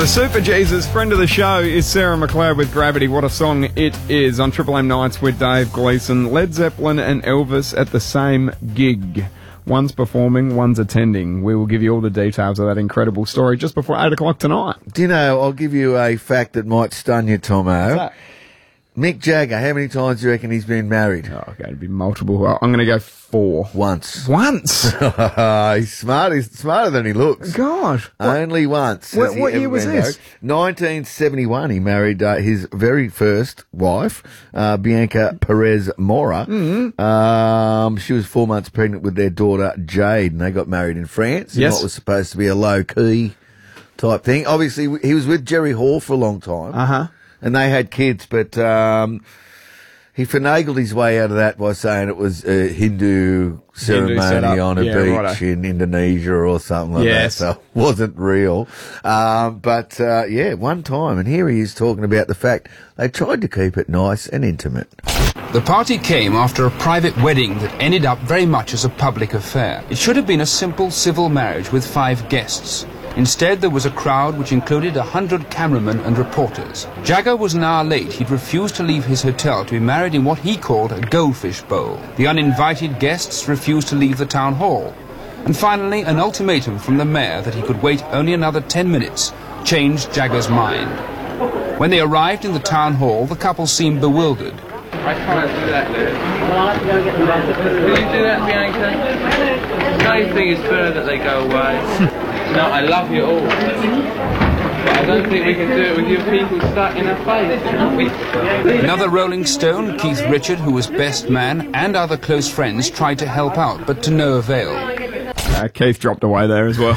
The Super Jesus, friend of the show, is Sarah McLeod with Gravity. What a song it is on Triple M Nights with Dave Gleeson. Led Zeppelin and Elvis at the same gig. One's performing, one's attending. We will give you all the details of that incredible story just before 8 o'clock tonight. Do you know, I'll give you a fact that might stun you, Tomo. What's that? Mick Jagger, how many times do you reckon he's been married? Oh, okay, it'd be multiple. I'm going to go 4. Once. Once? He's smart. He's smarter than he looks. God. Only once. What year was this? 1971. He married his very first wife, Bianca Perez Mora. Mm-hmm. She was 4 months pregnant with their daughter, Jade, and they got married in France. Yes. In what was supposed to be a low-key type thing. Obviously, he was with Jerry Hall for a long time. Uh-huh. And they had kids, but he finagled his way out of that by saying it was a Hindu ceremony setup. on a beach Righto. in Indonesia or something like that. So it wasn't real. But one time, and here he is talking about the fact they tried to keep it nice and intimate. The party came after a private wedding that ended up very much as a public affair. It should have been a simple civil marriage with 5 guests. Instead, there was a crowd which included 100 cameramen and reporters. Jagger was an hour late. He'd refused to leave his hotel to be married in what he called a goldfish bowl. The uninvited guests refused to leave the town hall. And finally, an ultimatum from the mayor that he could wait only another 10 minutes changed Jagger's mind. When they arrived in the town hall, the couple seemed bewildered. I can't do that, Liz. Well, I'll have to go get the rest. Can you do that, Bianca? Don't you think it's fair that they go away? No, I love you all. But I don't think we can do it with you people stuck in a face. Another Rolling Stone, Keith Richard, who was best man, and other close friends tried to help out, but to no avail. Keith dropped away there as well.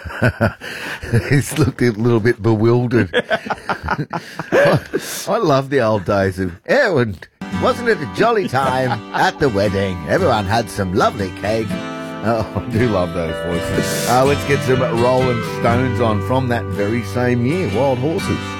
He's looked a little bit bewildered. I love the old days of, and wasn't it a jolly time at the wedding? Everyone had some lovely cake. Oh, I do love those voices. Let's get some Rolling Stones on from that very same year, Wild Horses.